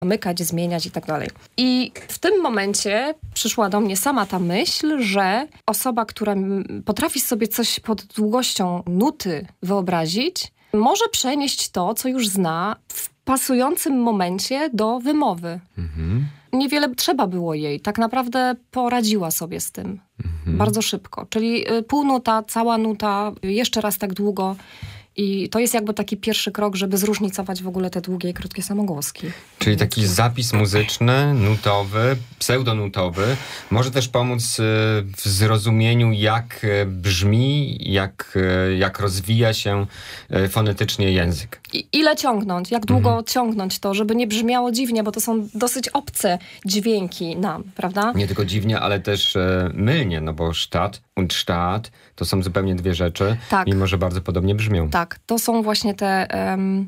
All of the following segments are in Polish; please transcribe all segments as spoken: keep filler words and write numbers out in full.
mykać, zmieniać i tak dalej. I w tym momencie przyszła do mnie sama ta myśl, że osoba, która potrafi sobie coś pod długością nuty wyobrazić, może przenieść to, co już zna, w pasującym momencie do wymowy. Mhm. Niewiele trzeba było jej. Tak naprawdę poradziła sobie z tym. Mhm. Bardzo szybko. Czyli pół nuta, cała nuta, jeszcze raz tak długo. I to jest jakby taki pierwszy krok, żeby zróżnicować w ogóle te długie i krótkie samogłoski. Czyli taki zapis muzyczny, nutowy, pseudonutowy może też pomóc w zrozumieniu, jak brzmi, jak, jak rozwija się fonetycznie język. I ile ciągnąć, jak długo mhm. ciągnąć to, żeby nie brzmiało dziwnie, bo to są dosyć obce dźwięki nam, prawda? Nie tylko dziwnie, ale też e, mylnie, no bo Stadt und Staat to są zupełnie dwie rzeczy, tak. Mimo że bardzo podobnie brzmią. Tak, to są właśnie te um,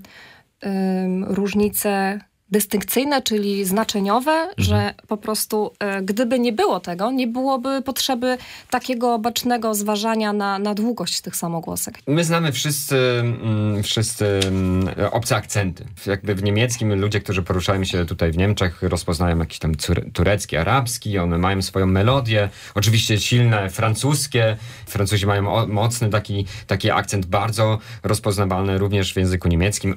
um, różnice dystynkcyjne, czyli znaczeniowe, mhm. że po prostu e, gdyby nie było tego, nie byłoby potrzeby takiego bacznego zważania na, na długość tych samogłosek. My znamy wszyscy, mm, wszyscy mm, obce akcenty. Jakby w niemieckim ludzie, którzy poruszają się tutaj w Niemczech, rozpoznają jakiś tam turecki, arabski, one mają swoją melodię, oczywiście silne francuskie. Francuzi mają o, mocny taki, taki akcent, bardzo rozpoznawalny również w języku niemieckim.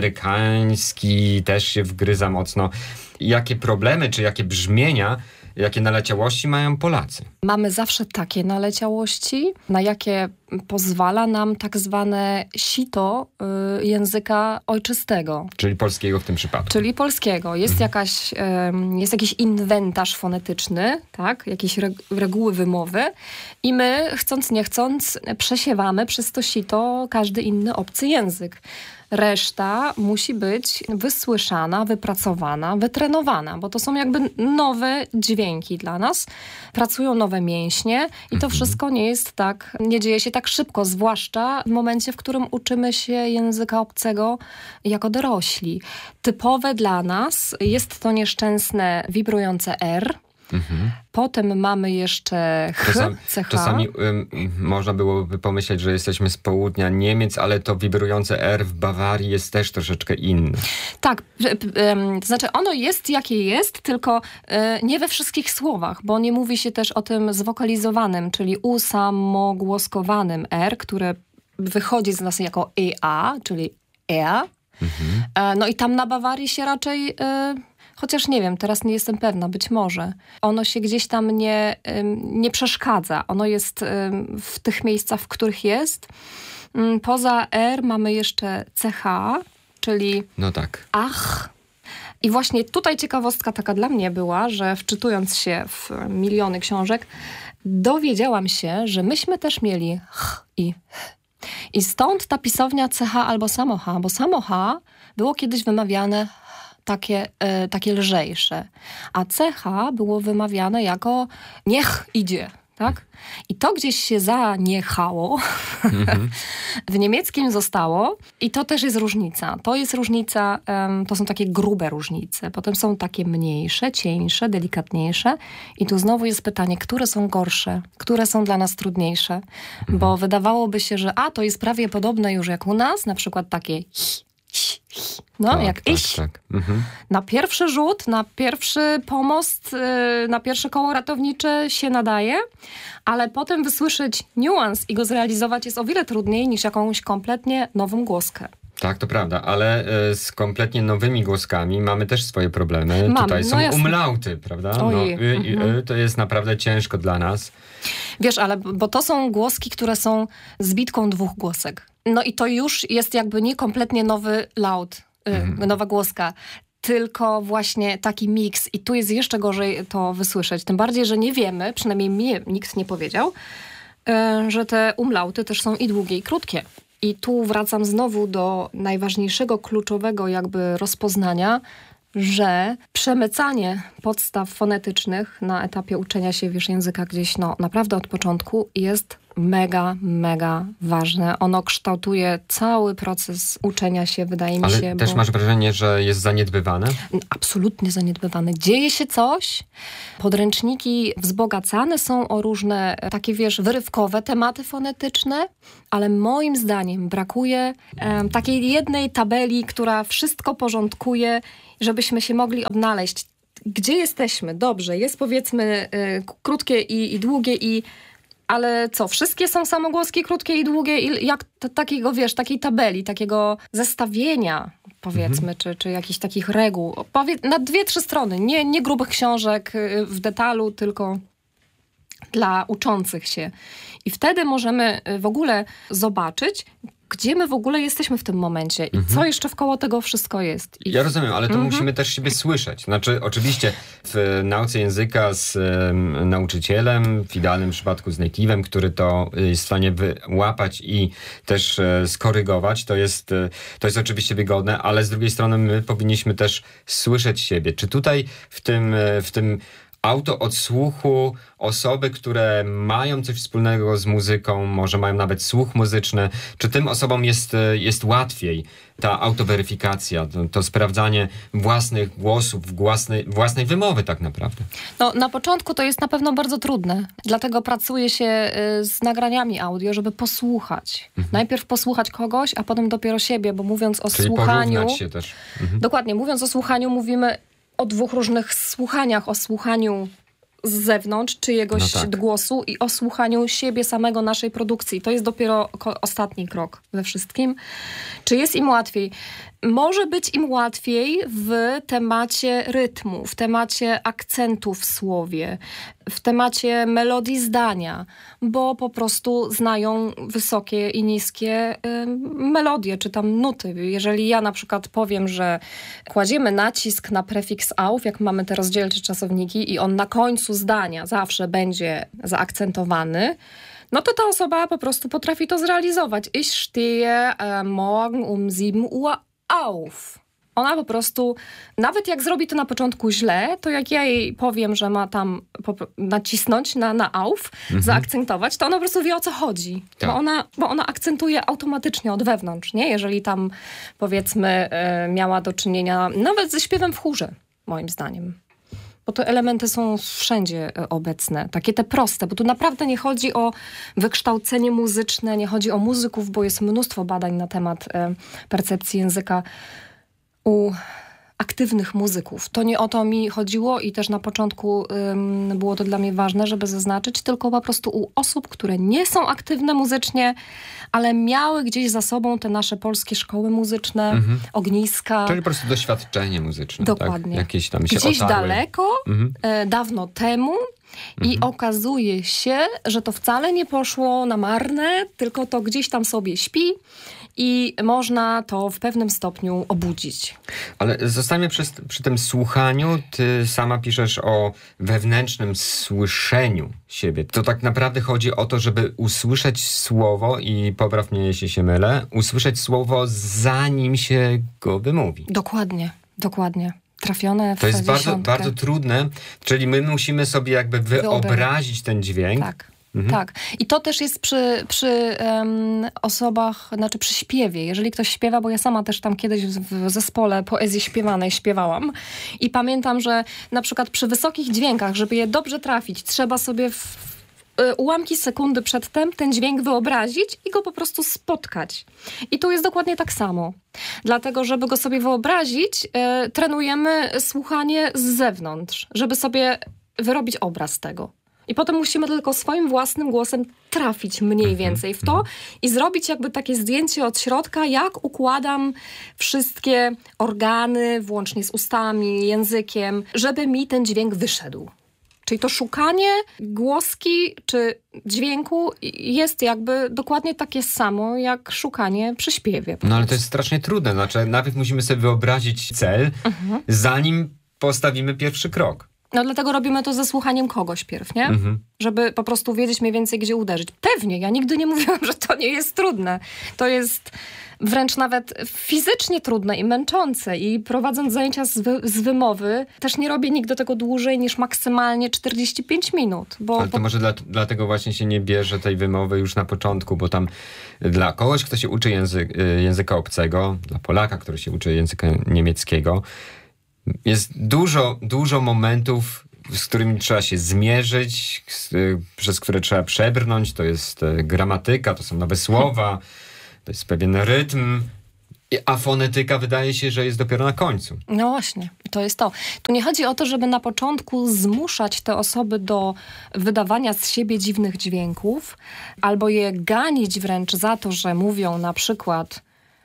Amerykański też się wgryza mocno. Jakie problemy, czy jakie brzmienia, jakie naleciałości mają Polacy? Mamy zawsze takie naleciałości, na jakie pozwala nam tak zwane sito y, języka ojczystego. Czyli polskiego w tym przypadku. Czyli polskiego. Jest, mhm. jakaś, y, jest jakiś inwentarz fonetyczny, tak? Jakieś reg- reguły wymowy i my, chcąc nie chcąc, przesiewamy przez to sito każdy inny obcy język. Reszta musi być wysłyszana, wypracowana, wytrenowana, bo to są jakby nowe dźwięki dla nas. Pracują nowe mięśnie i to wszystko nie jest tak, nie dzieje się tak szybko, zwłaszcza w momencie, w którym uczymy się języka obcego jako dorośli. Typowe dla nas jest to nieszczęsne wibrujące R. Mhm. Potem mamy jeszcze H, Czasami, C H. czasami ym, można byłoby pomyśleć, że jesteśmy z południa Niemiec, ale to wibrujące R w Bawarii jest też troszeczkę inne. Tak, to znaczy ono jest jakie jest, tylko nie we wszystkich słowach, bo nie mówi się też o tym zwokalizowanym, czyli usamogłoskowanym R, które wychodzi z nas jako e a, czyli R. Mhm. No i tam na Bawarii się raczej... Chociaż nie wiem, teraz nie jestem pewna, być może. Ono się gdzieś tam nie, nie przeszkadza. Ono jest w tych miejscach, w których jest. Poza R mamy jeszcze C H, czyli no tak. ach. I właśnie tutaj ciekawostka taka dla mnie była, że wczytując się w miliony książek, dowiedziałam się, że myśmy też mieli ch i h. I stąd ta pisownia C H albo samo H, bo samo H było kiedyś wymawiane Takie, y, takie lżejsze. A C H było wymawiane jako niech idzie, tak? I to gdzieś się zaniechało. Mm-hmm. W niemieckim zostało. I to też jest różnica. To jest różnica, um, to są takie grube różnice. Potem są takie mniejsze, cieńsze, delikatniejsze. I tu znowu jest pytanie, które są gorsze? Które są dla nas trudniejsze? Mm-hmm. Bo wydawałoby się, że a, to jest prawie podobne już jak u nas. Na przykład takie hi. No, tak, jak tak, iść. Tak. Mhm. Na pierwszy rzut, na pierwszy pomost, yy, na pierwsze koło ratownicze się nadaje, ale potem wysłyszeć niuans i go zrealizować jest o wiele trudniej niż jakąś kompletnie nową głoskę. Tak, to prawda, ale y, z kompletnie nowymi głoskami mamy też swoje problemy. Mamy, Tutaj są no umlauty, prawda? No, y, y, y, to jest naprawdę ciężko dla nas. Wiesz, ale bo to są głoski, które są zbitką dwóch głosek. No i to już jest jakby nie kompletnie nowy laut, y, mhm. nowa głoska, tylko właśnie taki miks. I tu jest jeszcze gorzej to wysłyszeć. Tym bardziej, że nie wiemy, przynajmniej mnie nikt nie powiedział, y, że te umlauty też są i długie, i krótkie. I tu wracam znowu do najważniejszego, kluczowego jakby rozpoznania, że przemycanie podstaw fonetycznych na etapie uczenia się, wiesz, języka gdzieś no naprawdę od początku jest mega, mega ważne. Ono kształtuje cały proces uczenia się, wydaje mi Ale się. też bo... masz wrażenie, że jest zaniedbywane? Absolutnie zaniedbywane. Dzieje się coś. Podręczniki wzbogacane są o różne takie, wiesz, wyrywkowe tematy fonetyczne, ale moim zdaniem brakuje um, takiej jednej tabeli, która wszystko porządkuje, żebyśmy się mogli odnaleźć. Gdzie jesteśmy? Dobrze, jest powiedzmy y, krótkie i, i długie i ale co, wszystkie są samogłoski krótkie i długie? I jak t- takiego, wiesz, takiej tabeli, takiego zestawienia, powiedzmy, mhm. czy, czy jakichś takich reguł. Powie- na dwie, trzy strony. Nie, nie grubych książek y, w detalu, tylko dla uczących się. I wtedy możemy y, w ogóle zobaczyć, gdzie my w ogóle jesteśmy w tym momencie i mhm. co jeszcze wkoło tego wszystko jest. I... Ja rozumiem, ale to mhm. musimy też siebie słyszeć. Znaczy, oczywiście w nauce języka z um, nauczycielem, w idealnym przypadku z native'em, który to jest w stanie wyłapać i też e, skorygować, to jest, e, to jest oczywiście wygodne, ale z drugiej strony my powinniśmy też słyszeć siebie. Czy tutaj w tym, e, w tym autoodsłuchu osoby, które mają coś wspólnego z muzyką, może mają nawet słuch muzyczny, czy tym osobom jest, jest łatwiej ta autoweryfikacja, to, to sprawdzanie własnych głosów, własnej, własnej wymowy tak naprawdę? No, na początku to jest na pewno bardzo trudne, dlatego pracuje się z nagraniami audio, żeby posłuchać. Mhm. Najpierw posłuchać kogoś, a potem dopiero siebie, bo mówiąc o Czyli słuchaniu... porównać się też. Mhm. Dokładnie, mówiąc o słuchaniu mówimy o dwóch różnych słuchaniach, o słuchaniu z zewnątrz czyjegoś no tak. głosu i o słuchaniu siebie samego, naszej produkcji. To jest dopiero ko- ostatni krok we wszystkim. Czy jest im łatwiej? Może być im łatwiej w temacie rytmu, w temacie akcentu w słowie, w temacie melodii zdania, bo po prostu znają wysokie i niskie y, melodie, czy tam nuty. Jeżeli ja na przykład powiem, że kładziemy nacisk na prefiks auf, jak mamy te rozdzielcze czasowniki i on na końcu zdania zawsze będzie zaakcentowany, no to ta osoba po prostu potrafi to zrealizować. Ich stehe äh, morgen um sieben Uhr auf. Ona po prostu, nawet jak zrobi to na początku źle, to jak ja jej powiem, że ma tam po, nacisnąć na, na auf, mhm. zaakcentować, to ona po prostu wie, o co chodzi. Tak. Bo, ona, bo ona akcentuje automatycznie od wewnątrz, nie? Jeżeli tam, powiedzmy, y, miała do czynienia nawet ze śpiewem w chórze, moim zdaniem. Bo te elementy są wszędzie obecne, takie te proste, bo tu naprawdę nie chodzi o wykształcenie muzyczne, nie chodzi o muzyków, bo jest mnóstwo badań na temat e, percepcji języka u aktywnych muzyków. To nie o to mi chodziło i też na początku ym, było to dla mnie ważne, żeby zaznaczyć, tylko po prostu u osób, które nie są aktywne muzycznie, ale miały gdzieś za sobą te nasze polskie szkoły muzyczne, mhm. ogniska. Czyli po prostu doświadczenie muzyczne. Dokładnie. Tak? Jakieś tam się gdzieś otarły. daleko, mhm. e, dawno temu i mhm. okazuje się, że to wcale nie poszło na marne, tylko to gdzieś tam sobie śpi i można to w pewnym stopniu obudzić. Ale zostańmy przy, przy tym słuchaniu. Ty sama piszesz o wewnętrznym słyszeniu siebie. To tak naprawdę chodzi o to, żeby usłyszeć słowo, i popraw mnie, jeśli się mylę, usłyszeć słowo, zanim się go wymówi. Dokładnie, dokładnie. Trafione w To jest bardzo, dziesiątkę. bardzo trudne, czyli my musimy sobie jakby wyobrazić ten dźwięk. Tak. Mhm. Tak. I to też jest przy, przy um, osobach, znaczy przy śpiewie. Jeżeli ktoś śpiewa, bo ja sama też tam kiedyś w, w zespole poezji śpiewanej śpiewałam i pamiętam, że na przykład przy wysokich dźwiękach, żeby je dobrze trafić, trzeba sobie w, w ułamki sekundy przedtem ten dźwięk wyobrazić i go po prostu spotkać. I tu jest dokładnie tak samo. Dlatego, żeby go sobie wyobrazić, y, trenujemy słuchanie z zewnątrz, żeby sobie wyrobić obraz tego. I potem musimy tylko swoim własnym głosem trafić mniej więcej w to i zrobić jakby takie zdjęcie od środka, jak układam wszystkie organy, włącznie z ustami, językiem, żeby mi ten dźwięk wyszedł. Czyli to szukanie głoski czy dźwięku jest jakby dokładnie takie samo, jak szukanie przy śpiewie. No ale to jest strasznie trudne. Znaczy, najpierw musimy sobie wyobrazić cel, mhm. zanim postawimy pierwszy krok. No dlatego robimy to ze słuchaniem kogoś pierw, nie? Mhm. Żeby po prostu wiedzieć mniej więcej, gdzie uderzyć. Pewnie, ja nigdy nie mówiłam, że to nie jest trudne. To jest wręcz nawet fizycznie trudne i męczące. I prowadząc zajęcia z, wy- z wymowy, też nie robię nigdy tego dłużej niż maksymalnie czterdzieści pięć minut. Bo Ale to po... może dla, dlatego właśnie się nie bierze tej wymowy już na początku, bo tam dla kogoś, kto się uczy język, języka obcego, dla Polaka, który się uczy języka niemieckiego, jest dużo, dużo momentów, z którymi trzeba się zmierzyć, przez które trzeba przebrnąć. To jest gramatyka, to są nowe słowa, to jest pewien rytm, a fonetyka wydaje się, że jest dopiero na końcu. No właśnie, to jest to. Tu nie chodzi o to, żeby na początku zmuszać te osoby do wydawania z siebie dziwnych dźwięków, albo je ganić wręcz za to, że mówią na przykład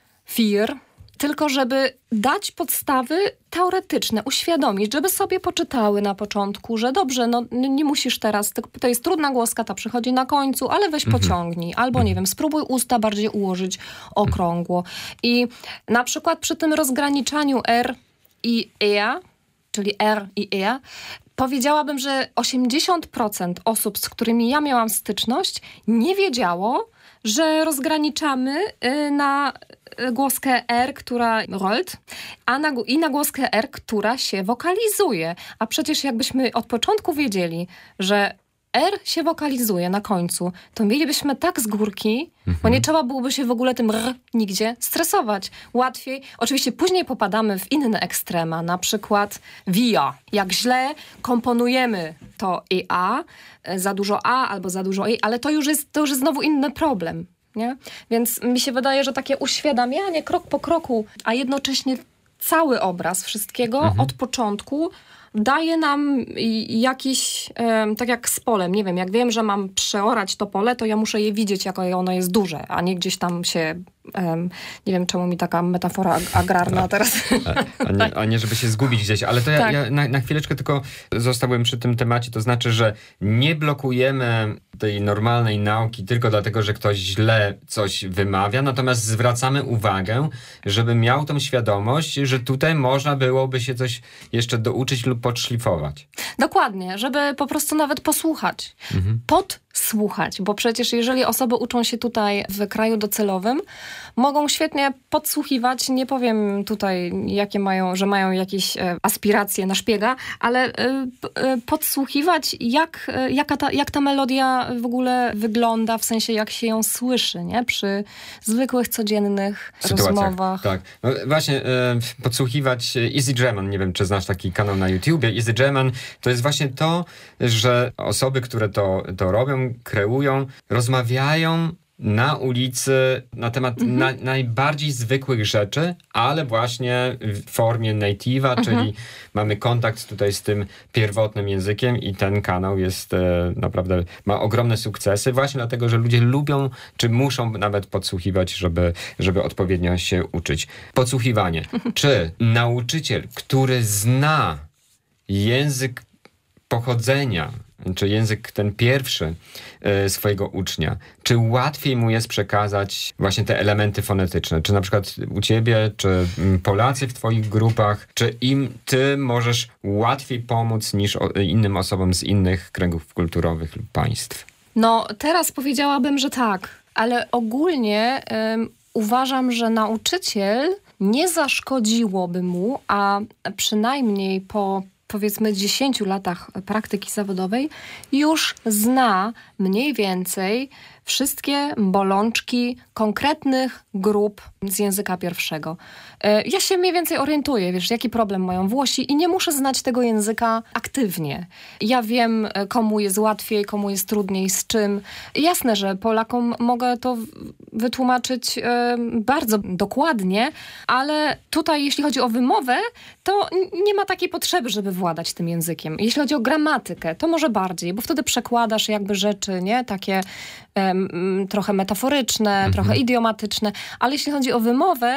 fir, tylko żeby dać podstawy teoretyczne, uświadomić, żeby sobie poczytały na początku, że dobrze, no nie musisz teraz, to jest trudna głoska, ta przychodzi na końcu, ale weź mhm. pociągnij, albo nie wiem, spróbuj usta bardziej ułożyć okrągło. I na przykład przy tym rozgraniczaniu R i E, czyli R i E, powiedziałabym, że osiemdziesiąt procent osób, z którymi ja miałam styczność, nie wiedziało, że rozgraniczamy na głoskę R, która rollt, a na, i na głoskę R, która się wokalizuje. A przecież jakbyśmy od początku wiedzieli, że R się wokalizuje na końcu, to mielibyśmy tak z górki, mhm. bo nie trzeba byłoby się w ogóle tym R nigdzie stresować. Łatwiej. Oczywiście później popadamy w inne ekstrema, na przykład via. Jak źle komponujemy to i a, za dużo a albo za dużo i, ale to już jest, to już jest znowu inny problem. Nie? Więc mi się wydaje, że takie uświadamianie krok po kroku, a jednocześnie cały obraz wszystkiego mhm. od początku daje nam jakiś, um, tak jak z polem, nie wiem, jak wiem, że mam przeorać to pole, to ja muszę je widzieć, jako ono jest duże, a nie gdzieś tam się, um, nie wiem czemu mi taka metafora agrarna no. teraz. A, a, nie, a nie, żeby się zgubić gdzieś, ale to ja, tak. ja na, na chwileczkę tylko zostałem przy tym temacie, to znaczy, że nie blokujemy tej normalnej nauki tylko dlatego, że ktoś źle coś wymawia, natomiast zwracamy uwagę, żeby miał tą świadomość, że tutaj można byłoby się coś jeszcze douczyć lub podszlifować. Dokładnie, żeby po prostu nawet posłuchać, mhm. podsłuchać, bo przecież jeżeli osoby uczą się tutaj w kraju docelowym, mogą świetnie podsłuchiwać, nie powiem tutaj, jakie mają, że mają jakieś e, aspiracje na szpiega, ale e, e, podsłuchiwać, jak, e, jaka ta, jak ta melodia w ogóle wygląda, w sensie jak się ją słyszy, nie? Przy zwykłych, codziennych sytuacjach, rozmowach. Tak, no właśnie e, podsłuchiwać Easy German, nie wiem, czy znasz taki kanał na YouTubie, Easy German, to jest właśnie to, że osoby, które to, to robią, kreują, rozmawiają na ulicy na temat mhm. na, najbardziej zwykłych rzeczy, ale właśnie w formie native'a, mhm. czyli mamy kontakt tutaj z tym pierwotnym językiem i ten kanał jest e, naprawdę, ma ogromne sukcesy właśnie dlatego, że ludzie lubią, czy muszą nawet podsłuchiwać, żeby, żeby odpowiednio się uczyć. Podsłuchiwanie. Czy nauczyciel, który zna język pochodzenia, czy język ten pierwszy y, swojego ucznia, czy łatwiej mu jest przekazać właśnie te elementy fonetyczne? Czy na przykład u ciebie, czy m, Polacy w twoich grupach, czy im ty możesz łatwiej pomóc niż o, innym osobom z innych kręgów kulturowych lub państw? No teraz powiedziałabym, że tak, ale ogólnie ym, uważam, że nauczyciel nie zaszkodziłoby mu, a przynajmniej po powiedzmy dziesięciu latach praktyki zawodowej już zna mniej więcej wszystkie bolączki konkretnych grup z języka pierwszego. Ja się mniej więcej orientuję, wiesz, jaki problem mają Włosi i nie muszę znać tego języka aktywnie. Ja wiem, komu jest łatwiej, komu jest trudniej, z czym. Jasne, że Polakom mogę to wytłumaczyć bardzo dokładnie, ale tutaj, jeśli chodzi o wymowę, to nie ma takiej potrzeby, żeby władać tym językiem. Jeśli chodzi o gramatykę, to może bardziej, bo wtedy przekładasz jakby rzeczy, nie? Takie um, trochę metaforyczne, mhm. trochę idiomatyczne, ale jeśli chodzi o wymowę,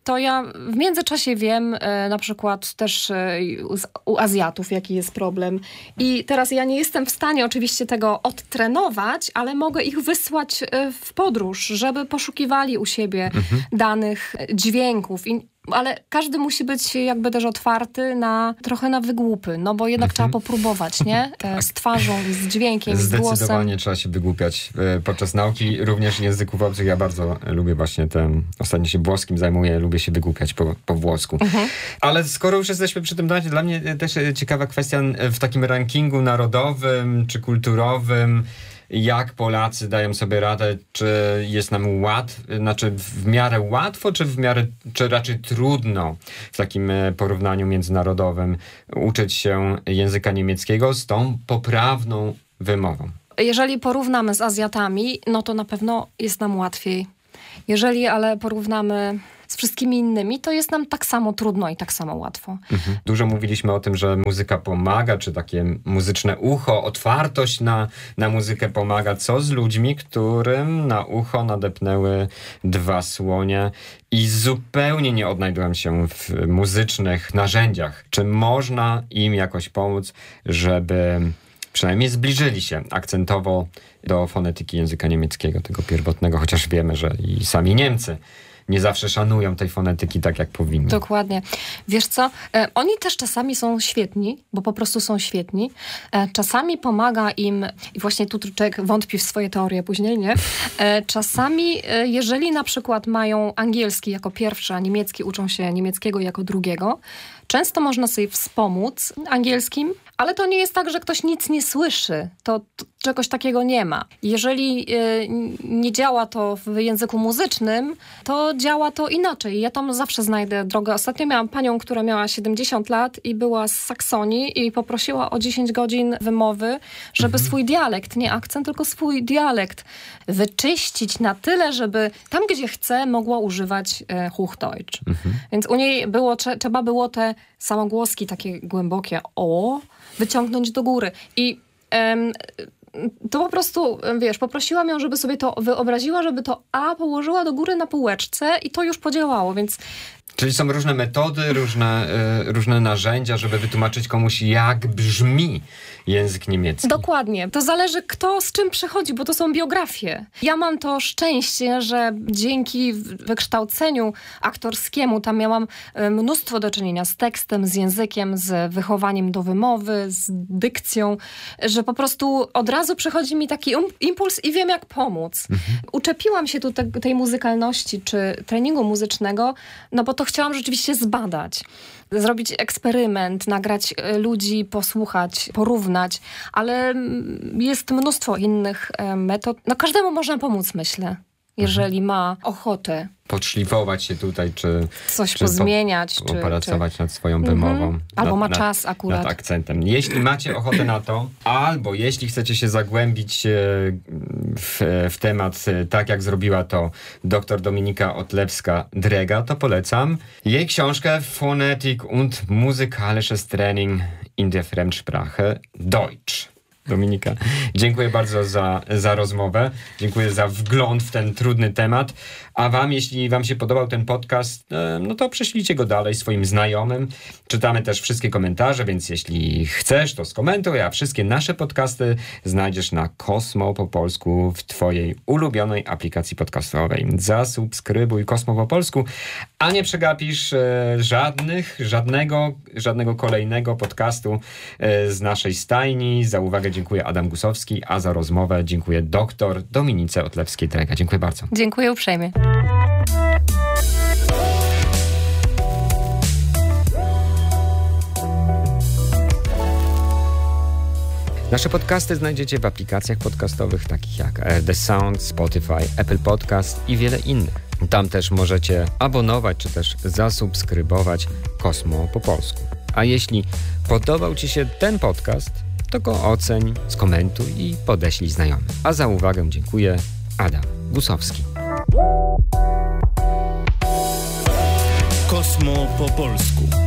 to ja w międzyczasie wiem e, na przykład też e, u, u Azjatów, jaki jest problem. I teraz ja nie jestem w stanie oczywiście tego odtrenować, ale mogę ich wysłać e, w podróż, żeby poszukiwali u siebie mhm. danych dźwięków. I ale każdy musi być jakby też otwarty na trochę na wygłupy, no bo jednak mhm. trzeba popróbować, nie? Tak. Z twarzą, z dźwiękiem, z głosem. Zdecydowanie trzeba się wygłupiać podczas nauki, również języków obcych. Ja bardzo lubię właśnie ten, ostatnio się włoskim zajmuję, lubię się wygłupiać po, po włosku. Mhm. Ale skoro już jesteśmy przy tym temacie, dla mnie też ciekawa kwestia w takim rankingu narodowym czy kulturowym, jak Polacy dają sobie radę, czy jest nam łatwo, znaczy w miarę łatwo, czy w miarę, czy raczej trudno w takim porównaniu międzynarodowym uczyć się języka niemieckiego z tą poprawną wymową? Jeżeli porównamy z Azjatami, no to na pewno jest nam łatwiej. Jeżeli ale porównamy z wszystkimi innymi, to jest nam tak samo trudno i tak samo łatwo. Mhm. Dużo mówiliśmy o tym, że muzyka pomaga, czy takie muzyczne ucho, otwartość na, na muzykę pomaga. Co z ludźmi, którym na ucho nadepnęły dwa słonie i zupełnie nie odnajdują się w muzycznych narzędziach? Czy można im jakoś pomóc, żeby przynajmniej zbliżyli się akcentowo do fonetyki języka niemieckiego, tego pierwotnego, chociaż wiemy, że i sami Niemcy nie zawsze szanują tej fonetyki tak, jak powinni. Dokładnie. Wiesz co? E, oni też czasami są świetni, bo po prostu są świetni. E, czasami pomaga im, i właśnie tu człowiek wątpi w swoje teorie później, nie? E, czasami, e, jeżeli na przykład mają angielski jako pierwszy, a niemiecki uczą się niemieckiego jako drugiego, często można sobie wspomóc angielskim, ale to nie jest tak, że ktoś nic nie słyszy. To, to czegoś takiego nie ma. Jeżeli y, nie działa to w języku muzycznym, to działa to inaczej. Ja tam zawsze znajdę drogę. Ostatnio miałam panią, która miała siedemdziesiąt lat i była z Saksonii i poprosiła o dziesięć godzin wymowy, żeby mhm. swój dialekt, nie akcent, tylko swój dialekt wyczyścić na tyle, żeby tam, gdzie chce, mogła używać y, Hochdeutsch. Mhm. Więc u niej było, trzeba było te samogłoski takie głębokie o wyciągnąć do góry. I em, to po prostu, wiesz, poprosiłam ją, żeby sobie to wyobraziła, żeby to A położyła do góry na półeczce i to już podziałało, więc... Czyli są różne metody, różne, y, różne narzędzia, żeby wytłumaczyć komuś, jak brzmi język niemiecki. Dokładnie. To zależy, kto z czym przychodzi, bo to są biografie. Ja mam to szczęście, że dzięki wykształceniu aktorskiemu tam miałam mnóstwo do czynienia z tekstem, z językiem, z wychowaniem do wymowy, z dykcją, że po prostu od razu przychodzi mi taki um, impuls i wiem, jak pomóc. Mhm. Uczepiłam się tu te, tej muzykalności czy treningu muzycznego, no bo to chciałam rzeczywiście zbadać. Zrobić eksperyment, nagrać ludzi, posłuchać, porównać, ale jest mnóstwo innych metod. No każdemu można pomóc, myślę, jeżeli ma ochotę. Podszlifować się tutaj, czy coś czy pozmieniać, po, czy popracować czy... nad swoją wymową. Mm-hmm. Albo nad, ma nad, czas akurat. Nad akcentem. Jeśli macie ochotę na to, albo jeśli chcecie się zagłębić w, w temat, tak jak zrobiła to dr Dominika Otlewska-Drega, to polecam jej książkę Phonetik und musikalisches Training in der Fremdsprache Deutsch. Dominika, dziękuję bardzo za, za rozmowę. Dziękuję za wgląd w ten trudny temat. A wam, jeśli wam się podobał ten podcast, no to prześlijcie go dalej swoim znajomym. Czytamy też wszystkie komentarze, więc jeśli chcesz, to skomentuj, a wszystkie nasze podcasty znajdziesz na Kosmo po polsku w twojej ulubionej aplikacji podcastowej. Zasubskrybuj Kosmo po polsku, a nie przegapisz e, żadnych, żadnego, żadnego kolejnego podcastu e, z naszej stajni. Za uwagę dziękuję Adam Gusowski, a za rozmowę dziękuję doktor Dominice Otlewskiej-Drega. Dziękuję bardzo. Dziękuję uprzejmie. Nasze podcasty znajdziecie w aplikacjach podcastowych takich jak The Sound, Spotify, Apple Podcast i wiele innych. Tam też możecie abonować czy też zasubskrybować Kosmo po polsku. A jeśli podobał ci się ten podcast, to go oceń, skomentuj i podeślij znajomym. A za uwagę dziękuję, Adam Gusowski. Kosmo po polsku.